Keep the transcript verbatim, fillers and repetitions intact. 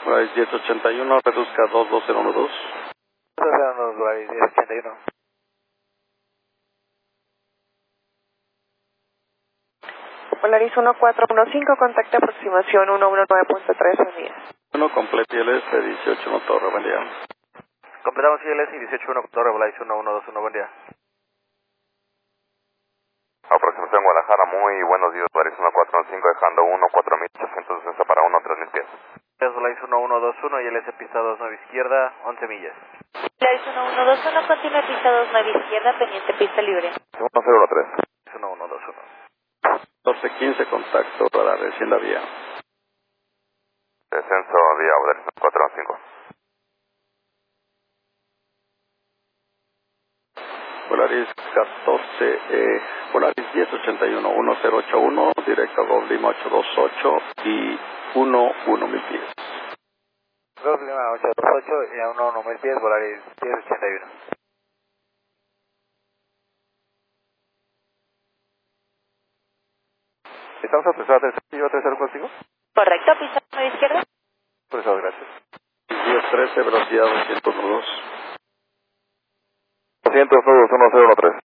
Volaris diez ochenta y uno, reduzca dos dos cero uno dos. dos cero uno dos, Volaris diez ochenta y uno. Volaris uno cuatro uno cinco, contacto aproximación ciento diecinueve punto tres, buen día. uno, complete I L S dieciocho uno Torre, buen día. Completamos I L S dieciocho uno Torre, Volaris uno uno dos uno, buen día. Aproximación Guadalajara, muy buenos días, Volaris uno cuatro uno cinco, dejando uno cuatro mil ochocientos sesenta para uno, tres mil pies. Volaris uno uno dos uno, I L S pista dos nueve izquierda, once millas. Volaris uno uno dos uno, continúa pista dos nueve izquierda, pendiente pista libre. uno cero uno tres. uno uno dos uno. catorce quince, contacto radar, descienda vía. Descenso vía Volaris uno cuatro uno cinco. Volaris catorce, eh, Volaris diez ochenta y uno, uno cero ocho uno, directo a Golf Lima ocho dos ocho y uno uno mil pies. Golf Lima ocho dos ocho y a uno uno mil pies, Volaris diez ochenta y uno. ¿Estamos autorizados a tercer piso, tercero consigo? Correcto, pista nueve izquierda. Autorizado, gracias. diez trece, velocidad doscientos uno dos. doscientos uno cero uno tres.